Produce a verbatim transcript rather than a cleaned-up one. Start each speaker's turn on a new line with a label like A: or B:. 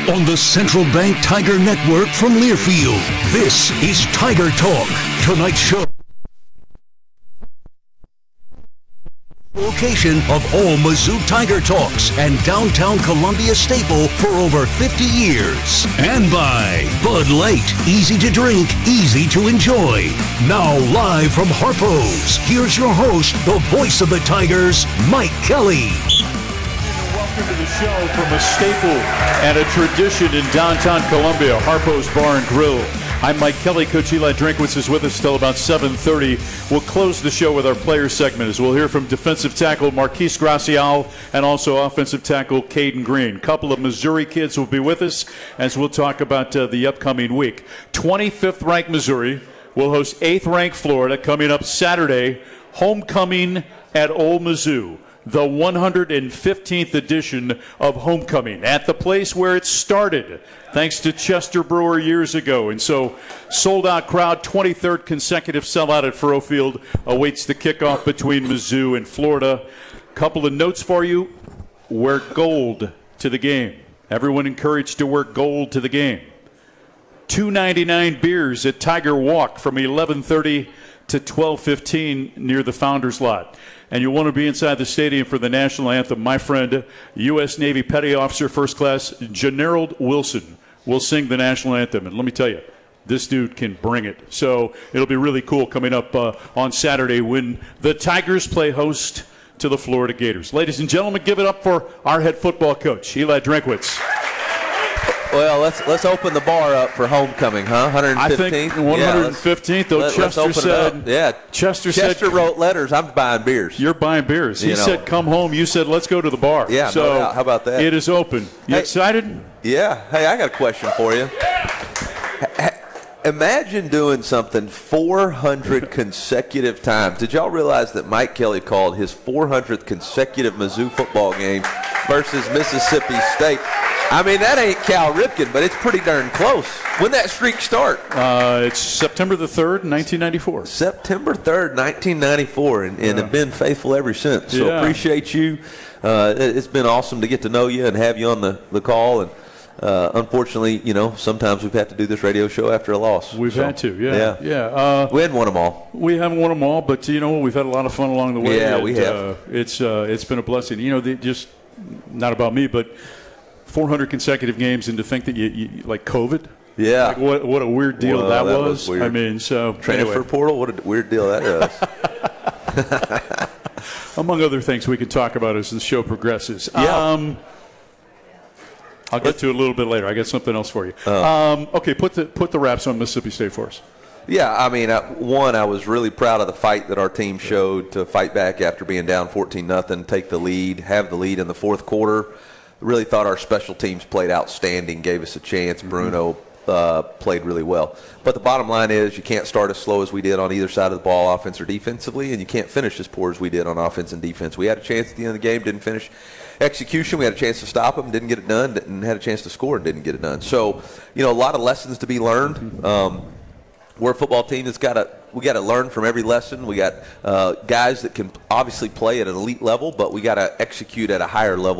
A: On the Central Bank Tiger Network from Learfield, this is Tiger Talk. Tonight's show. Location of all Mizzou Tiger Talks and downtown Columbia staple for over fifty years. And by Bud Light. Easy to drink, easy to enjoy. Now live from Harpo's, here's your host, the voice of the Tigers, Mike Kelly.
B: Welcome to the show from a staple and a tradition in downtown Columbia, Harpo's Bar and Grill. I'm Mike Kelly. Coach Eli Drinkwitz is with us till about seven thirty. We'll close the show with our player segment as we'll hear from defensive tackle Marquise Gracial and also offensive tackle Caden Green. A couple of Missouri kids will be with us as we'll talk about uh, the upcoming week. twenty-fifth ranked Missouri will host eighth ranked Florida coming up Saturday. Homecoming at Ole Mizzou. The one hundred fifteenth edition of Homecoming at the place where it started, thanks to Chester Brewer years ago. And so, sold-out crowd, twenty-third consecutive sellout at Faurot Field awaits the kickoff between Mizzou and Florida. Couple of notes for you. Wear gold to the game. Everyone encouraged to wear gold to the game. two ninety-nine beers at Tiger Walk from eleven thirty to twelve fifteen near the Founders Lot. And you'll want to be inside the stadium for the national anthem. My friend, U S Navy Petty Officer First Class Generald Wilson will sing the national anthem. And let me tell you, this dude can bring it. So it'll be really cool coming up uh, on Saturday when the Tigers play host to the Florida Gators. Ladies and gentlemen, give it up for our head football coach, Eli Drinkwitz.
C: Well, let's let's open the bar up for homecoming, huh? one hundred fifteenth?
B: I think one hundred fifteenth, yeah, though
C: let,
B: Chester said.
C: Yeah,
B: Chester,
C: Chester
B: said,
C: wrote letters. I'm buying beers.
B: You're buying beers. He
C: you know.
B: said, come home. You said, let's go to the bar.
C: Yeah,
B: so
C: no doubt. How about that?
B: It is open. You
C: hey,
B: excited?
C: Yeah. Hey, I got a question for you. Imagine doing something four hundred consecutive times. Did y'all realize that Mike Kelly called his four hundredth consecutive Mizzou football game versus Mississippi State? I mean, that ain't Cal Ripken, but it's pretty darn close. When did that streak start?
B: Uh, it's September the third, nineteen ninety-four.
C: September third, nineteen ninety-four, and, and
B: yeah.
C: have been faithful ever since. So
B: yeah.
C: appreciate you. Uh, it's been awesome to get to know you and have you on the, the call. And uh, unfortunately, you know, sometimes we've had to do this radio show after a loss.
B: We've
C: so,
B: had to, yeah.
C: Yeah.
B: yeah. Uh,
C: we hadn't won them all.
B: We haven't won them all, but, you know, we've had a lot of fun along the way.
C: Yeah,
B: and,
C: we have.
B: Uh, it's, uh, it's been a blessing. You know, they just, not about me, but four hundred consecutive games, and to think that you, you like COVID.
C: Yeah.
B: Like what what a weird deal
C: well,
B: that,
C: that
B: was.
C: was weird.
B: I mean, so
C: transfer
B: anyway.
C: portal. What a weird deal that is.
B: Among other things we can talk about as the show progresses.
C: Yeah.
B: Um, I'll get to it a little bit later. I got something else for you.
C: Uh,
B: Um, okay, put the put the wraps on Mississippi State for us.
C: Yeah, I mean, uh, one, I was really proud of the fight that our team showed to fight back after being down fourteen nothing, take the lead, have the lead in the fourth quarter. Really thought our special teams played outstanding, gave us a chance. Bruno uh, played really well. But the bottom line is you can't start as slow as we did on either side of the ball, offense or defensively, and you can't finish as poor as we did on offense and defense. We had a chance at the end of the game, didn't finish execution. We had a chance to stop them, didn't get it done, and had a chance to score and didn't get it done. So, you know, a lot of lessons to be learned. Um, we're a football team that's got to we got to learn from every lesson. We got uh, guys that can obviously play at an elite level, but we got to execute at a higher level